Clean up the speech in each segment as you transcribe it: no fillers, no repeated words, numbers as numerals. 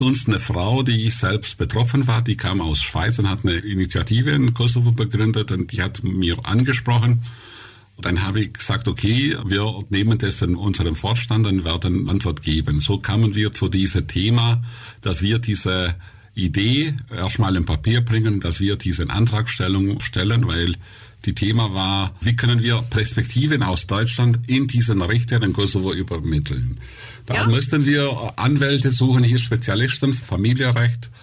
uns eine Frau, die selbst betroffen war, die kam aus Schweiz und hat eine Initiative in Kosovo begründet und die hat mir angesprochen. Dann habe ich gesagt, okay, wir nehmen das in unserem Vorstand und werden Antwort geben. So kamen wir zu diesem Thema, dass wir diese Idee erstmal im Papier bringen, dass wir diesen Antragstellung stellen, weil die Thema war, wie können wir Perspektiven aus Deutschland in diesen Richter in Kosovo übermitteln. Da müssten wir Anwälte suchen, hier Spezialisten, Familienrecht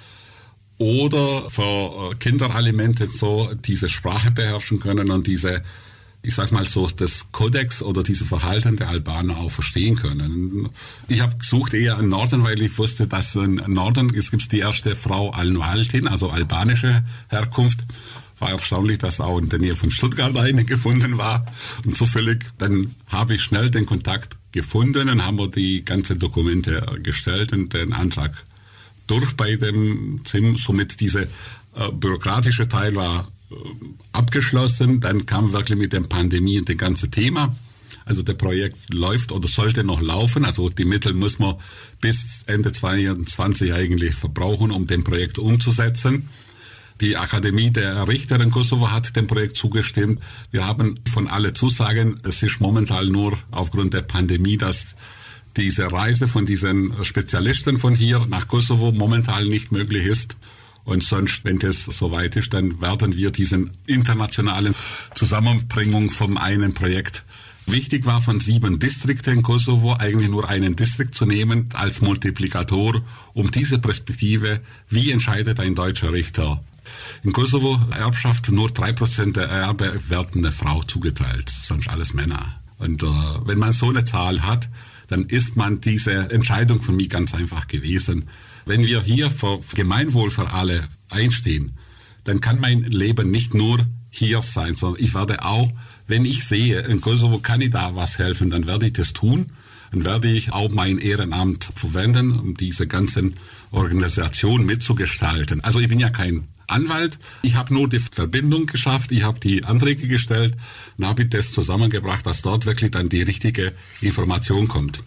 oder für Kinderalimente so diese Sprache beherrschen können und diese, ich sag mal so, das Kodex oder diese Verhalten der Albaner auch verstehen können. Ich habe gesucht eher im Norden, weil ich wusste, dass im Norden es gibt die erste Frau Alnualtin, also albanische Herkunft. War erstaunlich, dass auch in der Nähe von Stuttgart eine gefunden war. Und zufällig, dann habe ich schnell den Kontakt gefunden und haben wir die ganzen Dokumente gestellt und den Antrag durch bei dem ZIM. Somit dieser bürokratische Teil war abgeschlossen. Dann kam wirklich mit der Pandemie das ganze Thema. Also das Projekt läuft oder sollte noch laufen. Also die Mittel muss man bis Ende 2020 eigentlich verbrauchen, um das Projekt umzusetzen. Die Akademie der Richter in Kosovo hat dem Projekt zugestimmt. Wir haben von alle Zusagen, es ist momentan nur aufgrund der Pandemie, dass diese Reise von diesen Spezialisten von hier nach Kosovo momentan nicht möglich ist. Und sonst, wenn das soweit ist, dann werden wir diesen internationalen Zusammenbringung von einem Projekt. Wichtig war von 7 Distrikten in Kosovo eigentlich nur einen Distrikt zu nehmen als Multiplikator, um diese Perspektive, wie entscheidet ein deutscher Richter. In Kosovo Erbschaft nur 3% der Erbe werden einer Frau zugeteilt, sonst alles Männer. Und wenn man so eine Zahl hat, dann ist man diese Entscheidung für mich ganz einfach gewesen. Wenn wir hier für Gemeinwohl für alle einstehen, dann kann mein Leben nicht nur hier sein, sondern ich werde auch, wenn ich sehe, in Kosovo kann ich da was helfen, dann werde ich das tun. Dann werde ich auch mein Ehrenamt verwenden, um diese ganzen Organisationen mitzugestalten. Also ich bin ja kein Anwalt. Ich habe nur die Verbindung geschafft, ich habe die Anträge gestellt und habe das zusammengebracht, dass dort wirklich dann die richtige Information kommt.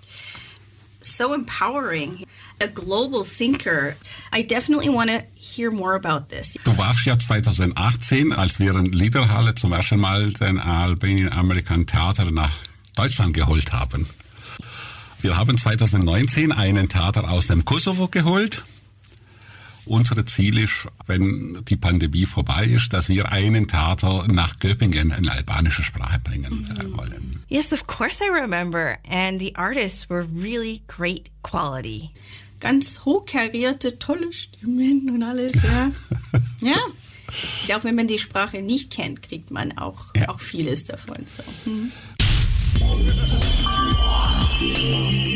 So empowering. A global thinker. I definitely want to hear more about this. Du warst ja 2018, als wir in Liederhalle zum ersten Mal den Albanian American Theater nach Deutschland geholt haben. Wir haben 2019 einen Theater aus dem Kosovo geholt. Unser Ziel ist, wenn die Pandemie vorbei ist, dass wir einen Theater nach Göppingen in albanische Sprache bringen wollen. Yes, of course I remember. And the artists were really great quality. Ganz hochkarierte, tolle Stimmen und alles, ja. Ja. Auch wenn man die Sprache nicht kennt, kriegt man auch vieles davon. So.